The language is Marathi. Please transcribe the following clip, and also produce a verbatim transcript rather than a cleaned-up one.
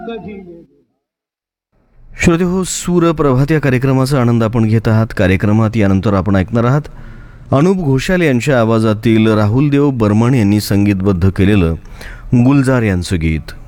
श्रोते हो, सूर प्रभात या कार्यक्रमाचा आनंद आपण घेत आहात. कार्यक्रमात यानंतर आपण ऐकणार आहात अनुप घोषाल यांच्या आवाजातील राहुल देव बर्मन यांनी संगीतबद्ध केलेलं गुलजार यांचं गीत.